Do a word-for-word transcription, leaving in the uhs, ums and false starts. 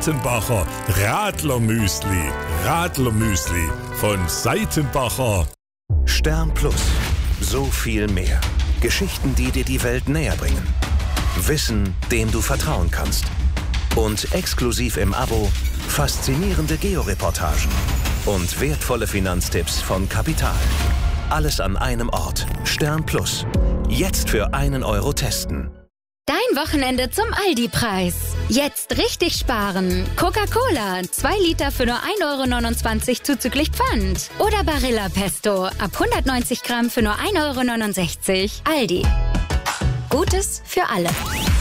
Seitenbacher Radlermüsli. Radlermüsli von Seitenbacher. Stern Plus. So viel mehr. Geschichten, die dir die Welt näher bringen. Wissen, dem du vertrauen kannst. Und exklusiv im Abo faszinierende Georeportagen und wertvolle Finanztipps von Kapital. Alles an einem Ort. Stern Plus. Jetzt für einen Euro testen. Dein Wochenende zum Aldi-Preis. Jetzt richtig sparen. Coca-Cola, zwei Liter für nur ein Euro neunundzwanzig zuzüglich Pfand. Oder Barilla Pesto, ab hundertneunzig Gramm für nur ein Euro neunundsechzig. Aldi. Gutes für alle.